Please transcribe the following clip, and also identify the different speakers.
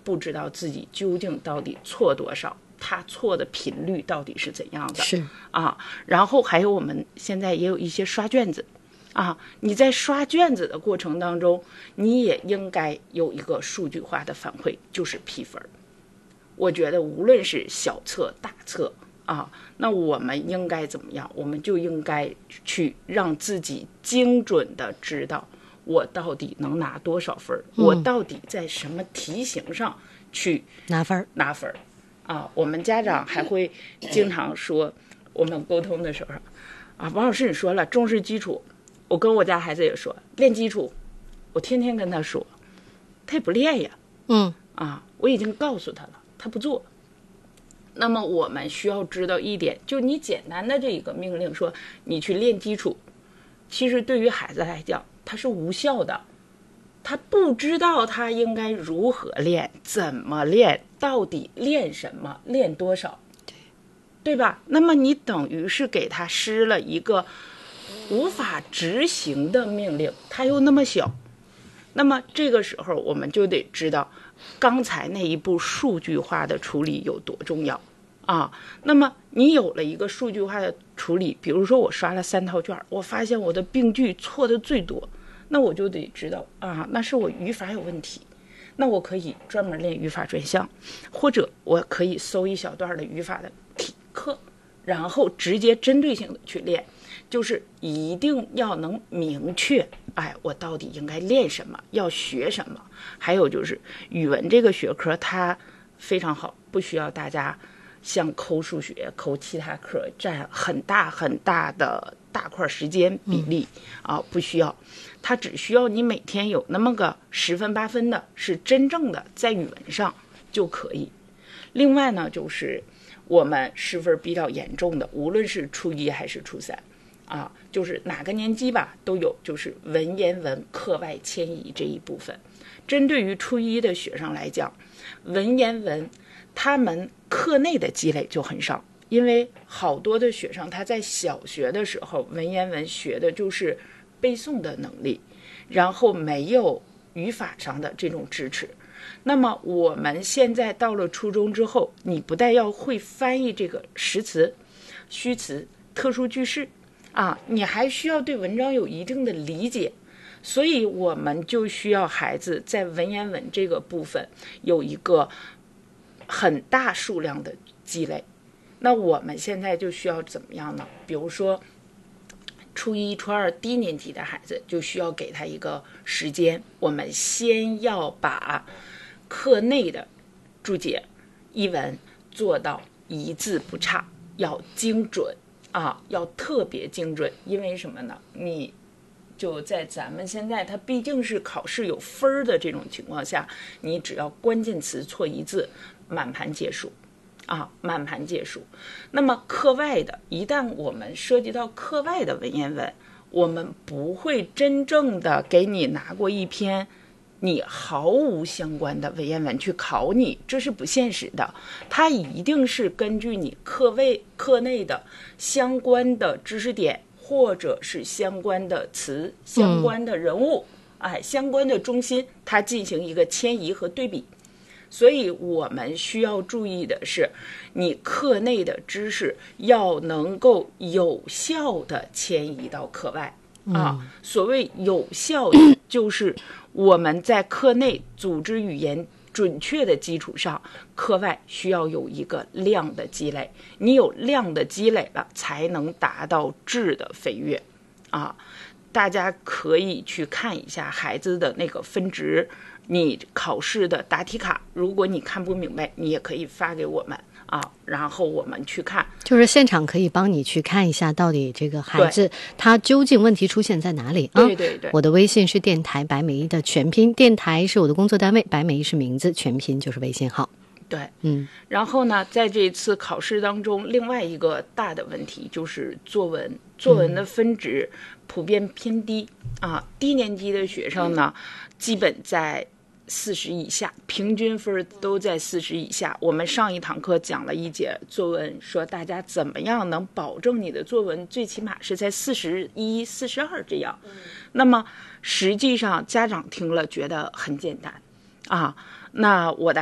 Speaker 1: 不知道自己究竟到底错多少，他错的频率到底是怎样的，
Speaker 2: 是
Speaker 1: 啊。然后还有我们现在也有一些刷卷子啊，你在刷卷子的过程当中，你也应该有一个数据化的反馈，就是批分。我觉得无论是小测大测啊，那我们应该怎么样？我们就应该去让自己精准的知道我到底能拿多少分，我到底在什么题型上去
Speaker 2: 拿分
Speaker 1: 啊。我们家长还会经常说，我们沟通的时候啊，王老师你说了重视基础，我跟我家孩子也说练基础，我天天跟他说，他也不练呀，我已经告诉他了，他不做。那么我们需要知道一点，就你简单的这一个命令说你去练基础，其实对于孩子来讲它是无效的，他不知道他应该如何练，怎么练，到底练什么，练多少，对吧？那么你等于是给他施了一个无法执行的命令，他又那么小，那么这个时候我们就得知道刚才那一步数据化的处理有多重要啊。那么你有了一个数据化的处理，比如说我刷了3套卷，我发现我的病句错的最多，那我就得知道啊，那是我语法有问题，那我可以专门练语法专项，或者我可以搜一小段的语法的题课，然后直接针对性的去练，就是一定要能明确，我到底应该练什么，要学什么。还有就是语文这个学科它非常好，不需要大家像抠数学、抠其他科占很大很大的大块时间比例不需要，它只需要你每天有那么个10分8分的是真正的在语文上就可以。另外呢，就是我们失分比较严重的，无论是初1还是初3就是哪个年级吧都有，就是文言文课外迁移这一部分。针对于初1的学生来讲，文言文他们课内的积累就很少，因为好多的学生他在小学的时候文言文学的就是背诵的能力，然后没有语法上的这种支持。那么我们现在到了初中之后，你不但要会翻译这个实词、虚词、特殊句式你还需要对文章有一定的理解，所以我们就需要孩子在文言文这个部分有一个很大数量的积累。那我们现在就需要怎么样呢？比如说初1、初2低年级的孩子就需要给他一个时间，我们先要把课内的注解、译文做到一字不差，要精准要特别精准。因为什么呢？你就在咱们现在它毕竟是考试有分的这种情况下，你只要关键词错一字，满盘皆输满盘皆输。那么课外的，一旦我们涉及到课外的文言文，我们不会真正的给你拿过一篇你毫无相关的文言文去考你，这是不现实的。它一定是根据你课内的相关的知识点，或者是相关的词、相关的人物相关的中心，它进行一个迁移和对比。所以我们需要注意的是，你课内的知识要能够有效的迁移到课外所谓有效，就是我们在课内组织语言准确的基础上，课外需要有一个量的积累，你有量的积累了，才能达到质的飞跃大家可以去看一下孩子的那个分值，你考试的答题卡，如果你看不明白，你也可以发给我们然后我们去看，
Speaker 2: 就是现场可以帮你去看一下到底这个孩子他究竟问题出现在哪里
Speaker 1: 对对对。
Speaker 2: 我的微信是电台白美一的全拼，电台是我的工作单位，白美一是名字，全拼就是微信号。
Speaker 1: 对，然后呢，在这次考试当中，另外一个大的问题就是作文的分值普遍偏低低年级的学生呢，基本在40以下，平均分都在40以下。我们上一堂课讲了一节作文，说大家怎么样能保证你的作文最起码是在41、42这样。那么实际上家长听了觉得很简单那我的